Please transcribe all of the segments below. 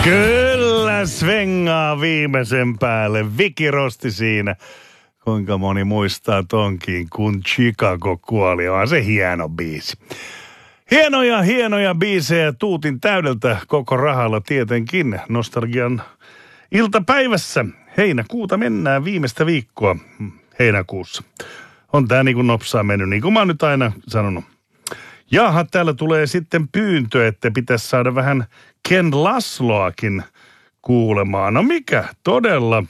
Kyllä svengaa viimeisen päälle. Viki Rosti siinä. Kuinka moni muistaa tonkin, kun Chicago kuoli. On se hieno biisi. Hienoja biisejä tuutin täydeltä koko rahalla tietenkin. Nostalgian iltapäivässä. Heinäkuuta mennään viimeistä viikkoa heinäkuussa. On tää niin kuin nopsaa mennyt, niin kuin mä oon nyt aina sanonut. Jaha, täällä tulee sitten pyyntö, että pitäisi saada vähän Ken Laszloakin kuulemaan. No mikä? Todella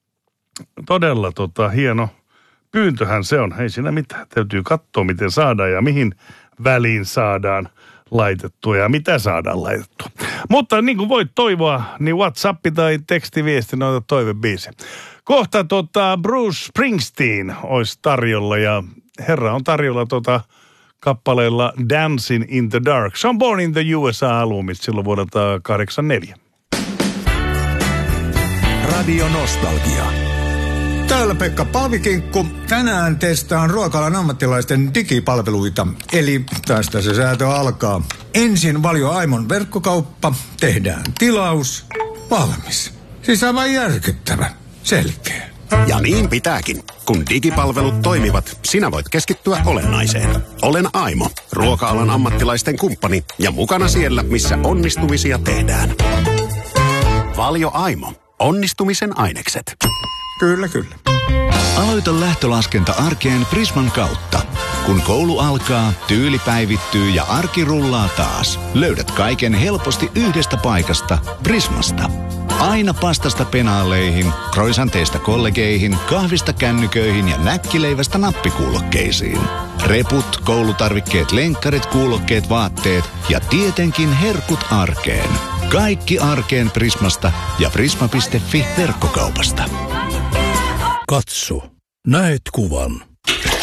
hieno pyyntöhän se on. Ei siinä mitään. Täytyy katsoa, miten saadaan ja mihin väliin saadaan laitettua ja mitä saadaan laitettua. Mutta niin kuin voit toivoa, niin WhatsApp tai tekstiviesti noita toivebiisi. Kohta Bruce Springsteen olisi tarjolla ja herra on tarjolla kappaleella Dancing in the Dark. Se on Born in the USA-albumista silloin vuodelta 1984. Radio Nostalgia. Täällä Pekka Paavikinkku. Tänään testaan ruoka-alan ammattilaisten digipalveluita. Eli tästä se säätö alkaa. Ensin Valio Aimon verkkokauppa. Tehdään tilaus. Valmis. Siis aivan järkyttävä. Selkeä. Ja niin pitääkin. Kun digipalvelut toimivat, sinä voit keskittyä olennaiseen. Olen Aimo, ruoka-alan ammattilaisten kumppani ja mukana siellä, missä onnistumisia tehdään. Valio Aimo. Onnistumisen ainekset. Kyllä. Aloita lähtölaskenta arkeen Prisman kautta. Kun koulu alkaa, tyyli päivittyy ja arki rullaa taas. Löydät kaiken helposti yhdestä paikasta, Prismasta. Aina pastasta penaaleihin, croissanteista kollegeihin, kahvista kännyköihin ja näkkileivästä nappikuulokkeisiin. Reput, koulutarvikkeet, lenkkarit, kuulokkeet, vaatteet ja tietenkin herkut arkeen. Kaikki arkeen Prismasta ja prisma.fi verkkokaupasta. Katso, näet kuvan.